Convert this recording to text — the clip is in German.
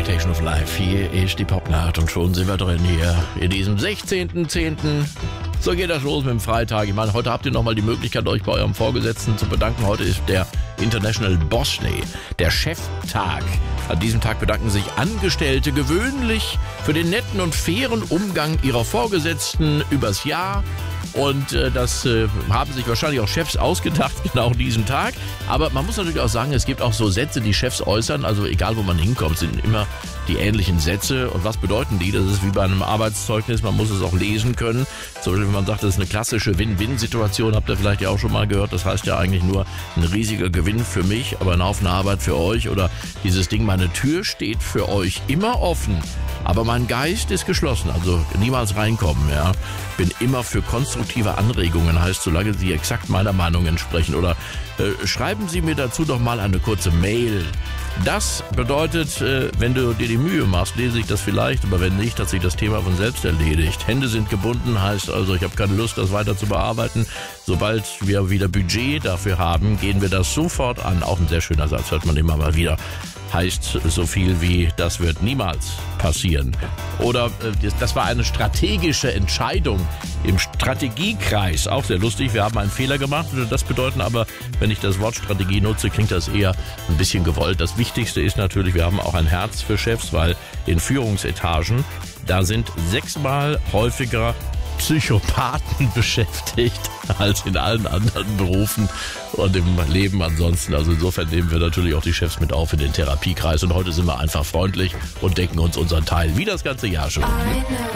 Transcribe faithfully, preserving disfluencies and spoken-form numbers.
Expectation of Life. Hier ist die Popnacht und schon sind wir drin hier in diesem sechzehnten zehnten So geht das los mit dem Freitag. Ich meine, heute habt ihr nochmal die Möglichkeit, euch bei eurem Vorgesetzten zu bedanken. Heute ist der International Boss Day, der Cheftag. An diesem Tag bedanken sich Angestellte gewöhnlich für den netten und fairen Umgang ihrer Vorgesetzten übers Jahr. Und äh, das äh, haben sich wahrscheinlich auch Chefs ausgedacht, genau diesen Tag. Aber man muss natürlich auch sagen, es gibt auch so Sätze, die Chefs äußern. Also egal, wo man hinkommt, sind immer die ähnlichen Sätze. Und was bedeuten die? Das ist wie bei einem Arbeitszeugnis, man muss es auch lesen können. Zum Beispiel, wenn man sagt, das ist eine klassische Win-Win-Situation, habt ihr vielleicht ja auch schon mal gehört. Das heißt ja eigentlich nur ein riesiger Gewinn für mich, aber ein Haufen Arbeit für euch. Oder dieses Ding, meine Tür steht für euch immer offen, aber mein Geist ist geschlossen, also niemals reinkommen. Ja. Bin immer für konstruktive Anregungen, heißt, solange sie exakt meiner Meinung entsprechen. Oder äh, schreiben Sie mir dazu doch mal eine kurze Mail. Das bedeutet, äh, wenn du dir die Mühe machst, lese ich das vielleicht, aber wenn nicht, hat sich das Thema von selbst erledigt. Hände sind gebunden, heißt also, ich habe keine Lust, das weiter zu bearbeiten. Sobald wir wieder Budget dafür haben, gehen wir das sofort an. Auch ein sehr schöner Satz, hört man immer mal wieder. Heißt so viel wie, das wird niemals passieren. Oder äh, das war eine strategische Entscheidung im Strategiekreis. Auch sehr lustig, wir haben einen Fehler gemacht. Das bedeutet aber, wenn ich das Wort Strategie nutze, klingt das eher ein bisschen gewollt. Das Wichtigste ist natürlich, wir haben auch ein Herz für Chefs, weil in Führungsetagen, da sind sechsmal häufiger Psychopathen beschäftigt als in allen anderen Berufen und im Leben ansonsten. Also insofern nehmen wir natürlich auch die Chefs mit auf in den Therapiekreis und heute sind wir einfach freundlich und decken uns unseren Teil wie das ganze Jahr schon.